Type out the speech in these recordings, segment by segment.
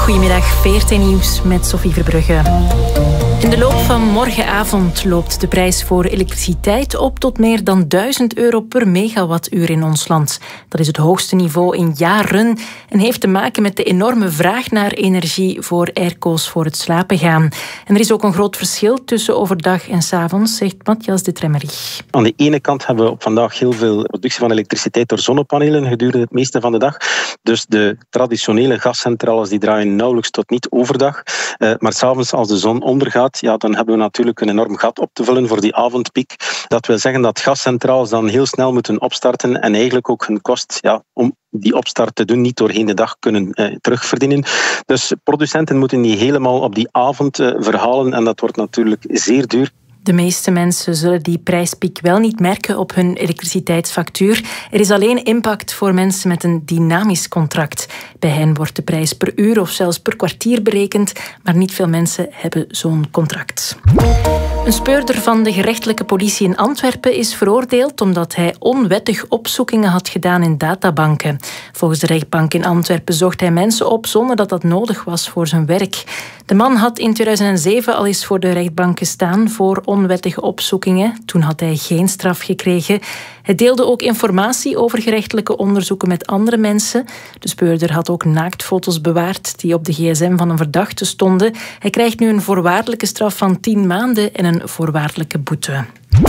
Goedemiddag, VRT Nieuws met Sophie Verbrugge. In de loop van morgenavond loopt de prijs voor elektriciteit op tot meer dan €1000 per megawattuur in ons land. Dat is het hoogste niveau in jaren en heeft te maken met de enorme vraag naar energie voor airco's voor het slapen gaan. En er is ook een groot verschil tussen overdag en 's avonds, zegt Matthias de Tremmerich. Aan de ene kant hebben we op vandaag heel veel productie van elektriciteit door zonnepanelen gedurende het meeste van de dag. Dus de traditionele gascentrales die draaien nauwelijks tot niet overdag. Maar 's avonds als de zon ondergaat, ja, dan hebben we natuurlijk een enorm gat op te vullen voor die avondpiek. Dat wil zeggen dat gascentrales dan heel snel moeten opstarten en eigenlijk ook hun kost om die opstart te doen niet doorheen de dag kunnen terugverdienen. Dus producenten moeten die helemaal op die avond verhalen en dat wordt natuurlijk zeer duur. De meeste mensen zullen die prijspiek wel niet merken op hun elektriciteitsfactuur. Er is alleen impact voor mensen met een dynamisch contract. Bij hen wordt de prijs per uur of zelfs per kwartier berekend, maar niet veel mensen hebben zo'n contract. Een speurder van de gerechtelijke politie in Antwerpen is veroordeeld omdat hij onwettig opzoekingen had gedaan in databanken. Volgens de rechtbank in Antwerpen zocht hij mensen op zonder dat dat nodig was voor zijn werk. De man had in 2007 al eens voor de rechtbank gestaan voor onwettige opzoekingen. Toen had hij geen straf gekregen. Hij deelde ook informatie over gerechtelijke onderzoeken met andere mensen. De speurder had ook naaktfoto's bewaard die op de gsm van een verdachte stonden. Hij krijgt nu een voorwaardelijke straf van 10 maanden en een voorwaardelijke boete.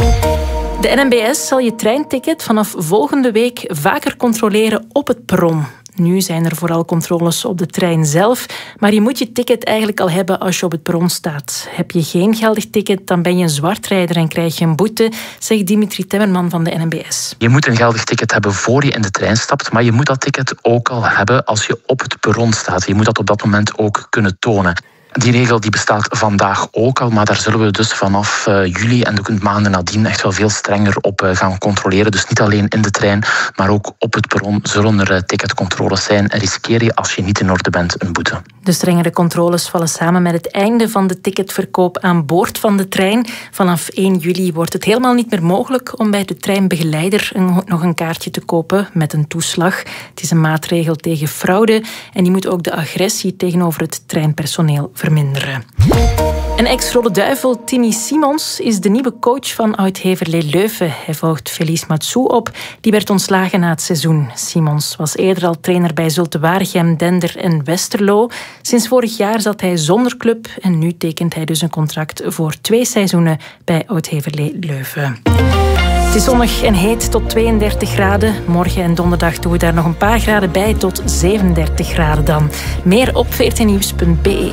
De NMBS zal je treinticket vanaf volgende week vaker controleren op het perron. Nu zijn er vooral controles op de trein zelf, maar je moet je ticket eigenlijk al hebben als je op het perron staat. Heb je geen geldig ticket, dan ben je een zwartrijder en krijg je een boete, zegt Dimitri Temmerman van de NMBS. Je moet een geldig ticket hebben voor je in de trein stapt, maar je moet dat ticket ook al hebben als je op het perron staat. Je moet dat op dat moment ook kunnen tonen. Die regel die bestaat vandaag ook al, maar daar zullen we dus vanaf juli en de maanden nadien echt wel veel strenger op gaan controleren. Dus niet alleen in de trein, maar ook op het perron zullen er ticketcontroles zijn. En riskeer je, als je niet in orde bent, een boete. De strengere controles vallen samen met het einde van de ticketverkoop aan boord van de trein. Vanaf 1 juli wordt het helemaal niet meer mogelijk om bij de treinbegeleider nog een kaartje te kopen met een toeslag. Het is een maatregel tegen fraude en die moet ook de agressie tegenover het treinpersoneel verminderen. En ex-Rode Duivel Timmy Simons is de nieuwe coach van Oud-Heverlee Leuven. Hij volgt Felice Matsou op. Die werd ontslagen na het seizoen. Simons was eerder al trainer bij Zulte Waregem, Dender en Westerlo. Sinds vorig jaar zat hij zonder club en nu tekent hij dus een contract voor 2 seizoenen bij Oud-Heverlee Leuven. Het is zonnig en heet tot 32 graden. Morgen en donderdag doen we daar nog een paar graden bij tot 37 graden dan. Meer op vrtnieuws.be.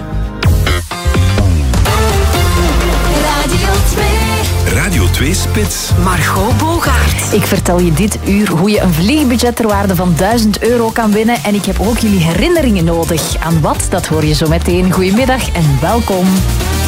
Radio 2 Spits. Margot Bogaert. Ik vertel je dit uur hoe je een vliegbudget ter waarde van €1000 kan winnen. En ik heb ook jullie herinneringen nodig. Aan wat? Dat hoor je zo meteen. Goedemiddag en welkom.